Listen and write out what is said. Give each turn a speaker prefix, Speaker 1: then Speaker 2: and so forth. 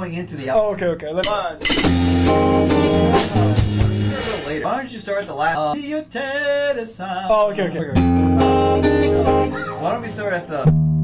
Speaker 1: going into the
Speaker 2: Oh, okay.
Speaker 1: One. Later. Why don't you start the last?
Speaker 2: Oh, okay.
Speaker 1: Why don't we start at the?